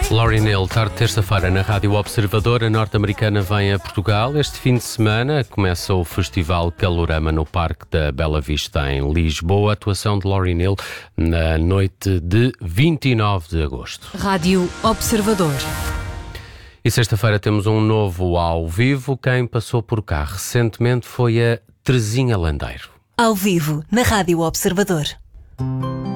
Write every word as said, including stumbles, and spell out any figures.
Lauryn Hill, tarde de terça-feira na Rádio Observador. A norte-americana vem a Portugal. Este fim de semana começa o Festival Calorama no Parque da Bela Vista, em Lisboa. Atuação de Lauryn Hill na noite de vinte e nove de agosto. Rádio Observador. E sexta-feira temos um novo ao vivo. Quem passou por cá recentemente foi a Terezinha Landeiro. Ao vivo, na Rádio Observador.